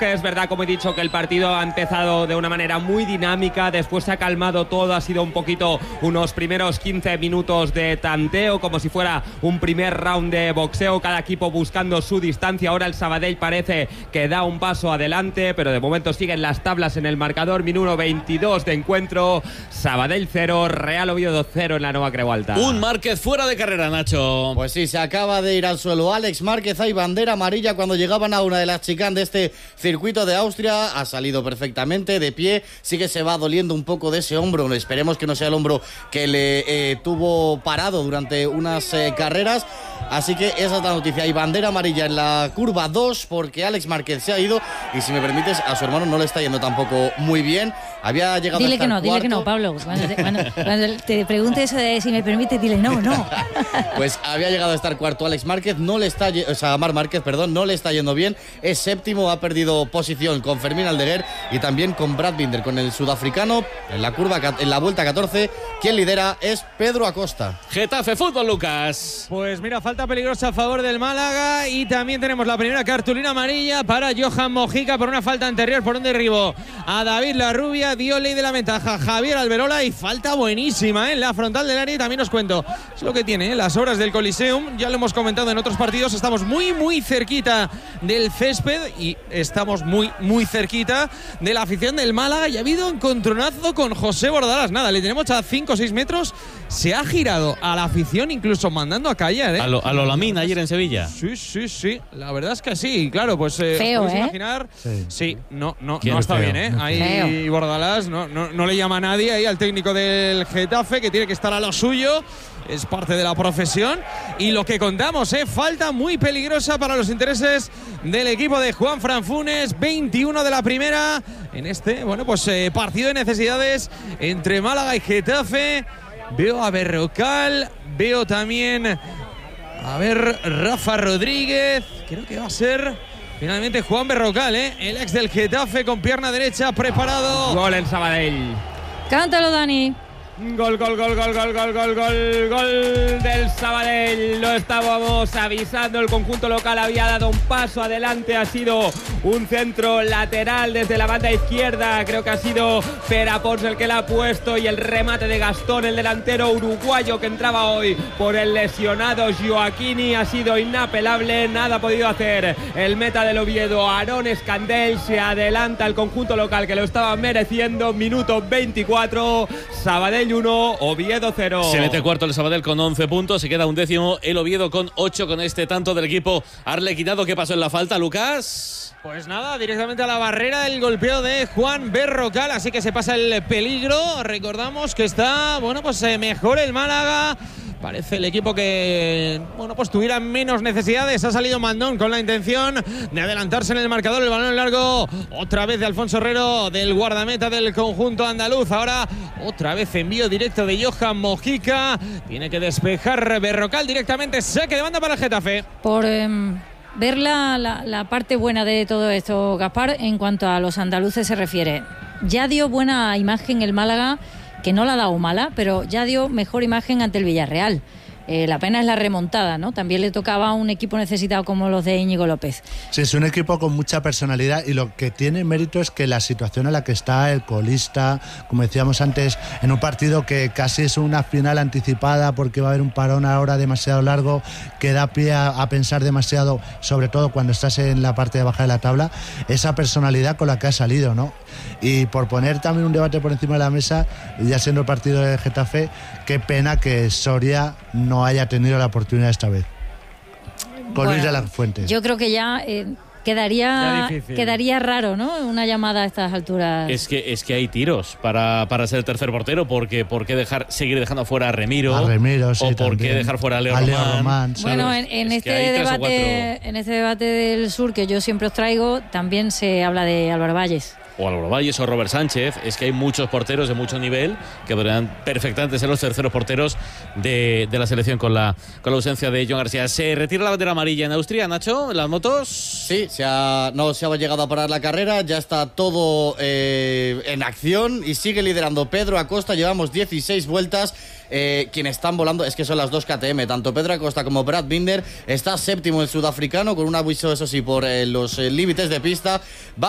que es verdad, como he dicho, que el partido ha empezado de una manera muy dinámica, después se ha calmado todo, ha sido un poquito unos primeros 15 minutos de tanteo, como si fuera un primer round de boxeo, cada equipo buscando su distancia. Ahora el Sabadell parece que da un paso adelante, pero de momento siguen las tablas en el marcador. Minuto 22 de encuentro, Sabadell 0, Real Oviedo 0 en la Nova Creu Alta. Un Márquez fuera de carrera, Nacho. Pues sí, se acaba de ir al suelo Alex Márquez. Hay bandera amarilla cuando llegaban a una de las chicane de este circuito de Austria. Ha salido perfectamente de pie, sí que se va doliendo un poco de ese hombro. Esperemos que no sea el hombro que le tuvo parado durante unas carreras. Así que esa es la noticia. Hay bandera amarilla en la curva 2 porque Alex Márquez se ha ido y, si me permites, a su hermano no le está yendo tampoco muy bien. Había llegado dile hasta dile que no, Pablo. Cuando te pregunte eso de si me permite, dile no. Pues había llegado a estar cuarto Alex Márquez, no le está, Marc Márquez, no le está yendo bien. Es séptimo, ha perdido posición con Fermín Aldeguer y también con Brad Binder, con el sudafricano. En la vuelta 14, quien lidera es Pedro Acosta. Getafe Fútbol, Lucas. Pues mira, falta peligrosa a favor del Málaga y también tenemos la primera cartulina amarilla para Johan Mojica por una falta anterior, por un derribo a David Larrubia. Dio ley de la ventaja Javier Alberola y falta buenísima en la frontal del área. Y también os cuento, es lo que tiene las obras del Coliseum, ya lo hemos comentado en otros partidos, estamos muy cerquita del césped y estamos muy cerquita de la afición del Málaga. Y ha habido un encontronazo con José Bordalás, nada, le tenemos a 5 o 6 metros, se ha girado a la afición, incluso mandando a callar, a lo Lamín ayer en Sevilla. Sí, la verdad es que sí, claro, pues feo, podéis imaginar. Sí, no está feo, bien, ahí Bordalás no le llama a nadie ahí al técnico del Getafe, que tiene que estar a lo suyo. Es parte de la profesión. Y lo que contamos, falta muy peligrosa para los intereses del equipo de Juanfran Funes. 21 de la primera en este, partido de necesidades entre Málaga y Getafe. Veo a Berrocal, veo también Rafa Rodríguez. Creo que va a ser finalmente Juan Berrocal, el ex del Getafe, con pierna derecha preparado. Gol en Sabadell. Cántalo, Dani. Gol del Sabadell. Lo estábamos avisando, el conjunto local había dado un paso adelante, ha sido un centro lateral desde la banda izquierda, creo que ha sido Perapons el que la ha puesto, y el remate de Gastón, el delantero uruguayo que entraba hoy por el lesionado Joaquini, ha sido inapelable, nada ha podido hacer el meta del Oviedo, Aarón Escandel. Se adelanta el conjunto local que lo estaba mereciendo. Minuto 24, Sabadell 1, Oviedo 0. Se mete cuarto el Sabadell con 11 puntos, se queda undécimo el Oviedo con 8 con este tanto del equipo arlequinado. ¿Qué pasó en la falta, Lucas? Pues nada, directamente a la barrera el golpeo de Juan Berrocal, así que se pasa el peligro. Recordamos que está, mejor el Málaga. Parece el equipo que, tuviera menos necesidades. Ha salido Mandón con la intención de adelantarse en el marcador. El balón largo, otra vez de Alfonso Herrero, del guardameta del conjunto andaluz. Ahora, otra vez envío directo de Johan Mojica. Tiene que despejar Berrocal directamente. Saque de banda para el Getafe. Por ver la parte buena de todo esto, Gaspar, en cuanto a los andaluces se refiere. Ya dio buena imagen el Málaga, que no la ha dado mala, pero ya dio mejor imagen ante el Villarreal. La pena es la remontada, ¿no? También le tocaba a un equipo necesitado como los de Íñigo López. Sí, es un equipo con mucha personalidad, y lo que tiene mérito es que la situación en la que está el colista, como decíamos antes, en un partido que casi es una final anticipada porque va a haber un parón ahora demasiado largo que da pie a pensar demasiado, sobre todo cuando estás en la parte de baja de la tabla, esa personalidad con la que ha salido, ¿no? Y por poner también un debate por encima de la mesa, ya siendo el partido de Getafe, qué pena que Soria no haya tenido la oportunidad esta vez con Luis de la Fuente. Yo creo que ya quedaría raro, ¿no? Una llamada a estas alturas. Es que hay tiros para ser el tercer portero, porque ¿por qué seguir dejando fuera a Remiro? Sí, o por qué dejar fuera a Leo Román. Bueno, en este debate del sur que yo siempre os traigo, también se habla de Álvaro Valles. O Álvaro Valles o Robert Sánchez. Es que hay muchos porteros de mucho nivel que podrían perfectamente ser los terceros porteros de la selección con la ausencia de Joan García. Se retira la bandera amarilla en Austria, Nacho, en las motos. Sí, no se ha llegado a parar la carrera, ya está todo en acción y sigue liderando Pedro Acosta. Llevamos 16 vueltas. Quienes están volando es que son las dos KTM, tanto Pedro Acosta como Brad Binder. Está séptimo el sudafricano con un aviso, eso sí, por los límites de pista.